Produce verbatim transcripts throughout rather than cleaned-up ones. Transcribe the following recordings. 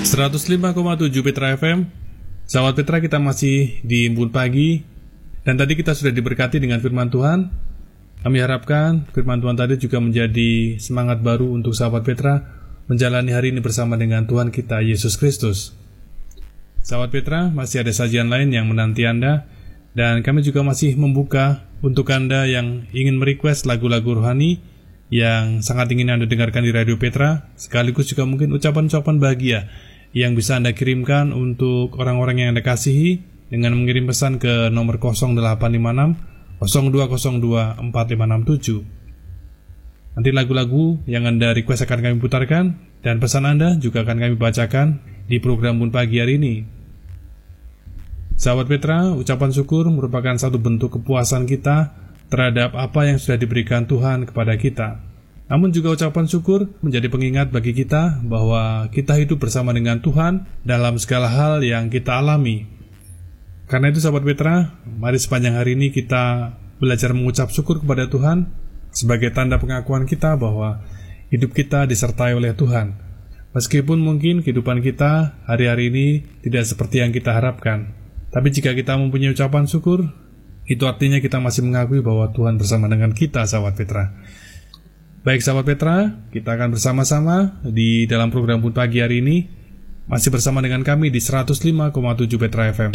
seratus lima koma tujuh Petra F M. Sahabat Petra, kita masih di Embun Pagi. Dan tadi kita sudah diberkati dengan firman Tuhan. Kami harapkan firman Tuhan tadi juga menjadi semangat baru untuk sahabat Petra menjalani hari ini bersama dengan Tuhan kita Yesus Kristus. Sahabat Petra, masih ada sajian lain yang menanti Anda. Dan kami juga masih membuka untuk Anda yang ingin merequest lagu-lagu rohani yang sangat ingin Anda dengarkan di Radio Petra, sekaligus juga mungkin ucapan-ucapan bahagia yang bisa Anda kirimkan untuk orang-orang yang Anda kasihi dengan mengirim pesan ke nomor nol delapan lima enam nol dua nol dua empat lima enam tujuh. Nanti lagu-lagu yang Anda request akan kami putarkan dan pesan Anda juga akan kami bacakan di program Embun Pagi hari ini. Sahabat Petra, ucapan syukur merupakan satu bentuk kepuasan kita terhadap apa yang sudah diberikan Tuhan kepada kita. Namun juga ucapan syukur menjadi pengingat bagi kita bahwa kita hidup bersama dengan Tuhan dalam segala hal yang kita alami. Karena itu sahabat Petra, mari sepanjang hari ini kita belajar mengucap syukur kepada Tuhan sebagai tanda pengakuan kita bahwa hidup kita disertai oleh Tuhan. Meskipun mungkin kehidupan kita hari-hari ini tidak seperti yang kita harapkan, tapi jika kita mempunyai ucapan syukur, itu artinya kita masih mengakui bahwa Tuhan bersama dengan kita, sahabat Petra. Baik sahabat Petra, kita akan bersama-sama di dalam program Embun Pagi hari ini, masih bersama dengan kami di seratus lima koma tujuh Petra F M.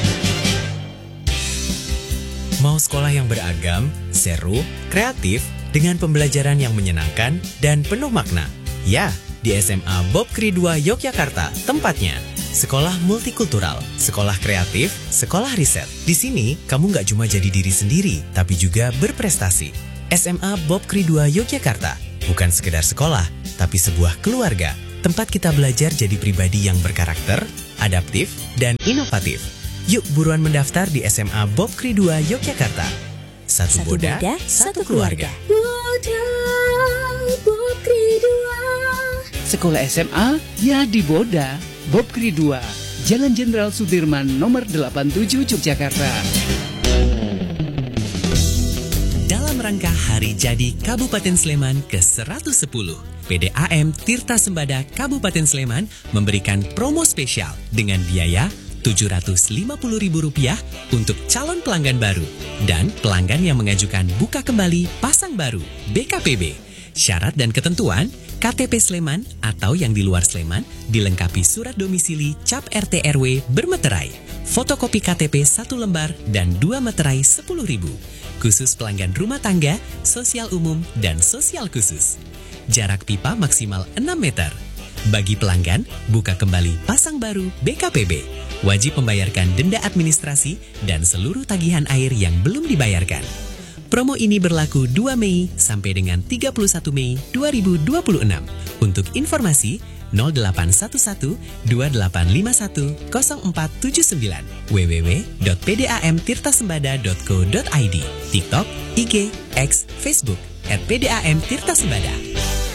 Mau sekolah yang beragam, seru, kreatif, dengan pembelajaran yang menyenangkan dan penuh makna? Ya, di S M A Bob Kri dua Yogyakarta tempatnya. Sekolah multikultural, sekolah kreatif, sekolah riset. Di sini, kamu nggak cuma jadi diri sendiri, tapi juga berprestasi. S M A Bob Kri dua Yogyakarta bukan sekedar sekolah, tapi sebuah keluarga. Tempat kita belajar jadi pribadi yang berkarakter, adaptif, dan inovatif. Yuk buruan mendaftar di S M A Bob Kri dua Yogyakarta. Satu, satu Boda, Boda, satu keluarga. Boda, Bob Kri dua. Sekolah S M A ya di Boda, Bob Kri dua, Jalan Jenderal Sudirman nomor delapan puluh tujuh Yogyakarta. Dalam rangka Hari Jadi Kabupaten Sleman ke seratus sepuluh, P D A M Tirta Sembada Kabupaten Sleman memberikan promo spesial dengan biaya tujuh ratus lima puluh ribu rupiah untuk calon pelanggan baru dan pelanggan yang mengajukan buka kembali pasang baru B K P B. Syarat dan ketentuan, K T P Sleman atau yang di luar Sleman dilengkapi surat domisili cap R T R W bermeterai, fotokopi K T P satu lembar dan dua meterai sepuluh ribu. Khusus pelanggan rumah tangga, sosial umum, dan sosial khusus. Jarak pipa maksimal enam meter. Bagi pelanggan, buka kembali pasang baru B K P B. Wajib membayarkan denda administrasi dan seluruh tagihan air yang belum dibayarkan. Promo ini berlaku dua Mei sampai dengan tiga puluh satu Mei dua ribu dua puluh enam. Untuk informasi, nol delapan satu satu dua delapan lima satu nol empat tujuh sembilan w w w titik p d a m tirta sembada titik co titik i d, TikTok, I G, X, Facebook at P D A M Tirta Sembada.